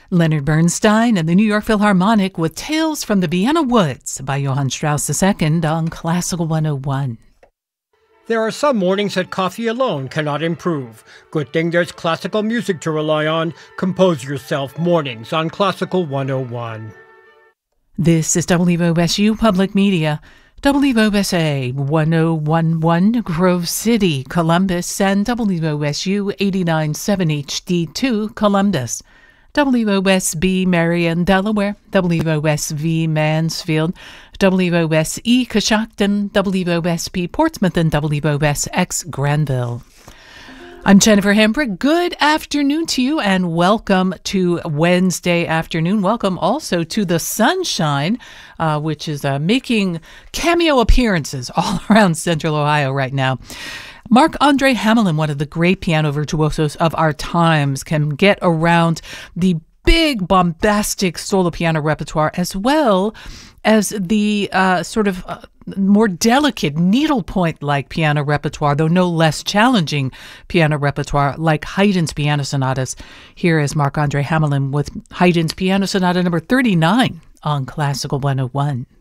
Leonard Bernstein and the New York Philharmonic with Tales from the Vienna Woods by Johann Strauss II on Classical 101. There are some mornings that coffee alone cannot improve. Good thing there's classical music to rely on. Compose yourself mornings on Classical 101. This is WOSU Public Media, WOSA 1011 Grove City, Columbus, and WOSU 897 HD2 Columbus. WOSB Marion, Delaware, WOSV Mansfield, WOSE Coshocton, WOSP Portsmouth, and WOSX Granville. I'm Jennifer Hambrick. Good afternoon to you and welcome to Wednesday afternoon. Welcome also to the sunshine, which is making cameo appearances all around Central Ohio right now. Marc-Andre Hamelin, one of the great piano virtuosos of our times, can get around the big, bombastic solo piano repertoire as well as the more delicate, needlepoint-like piano repertoire, though no less challenging piano repertoire like Haydn's piano sonatas. Here is Marc-Andre Hamelin with Haydn's Piano Sonata number 39 on Classical 101.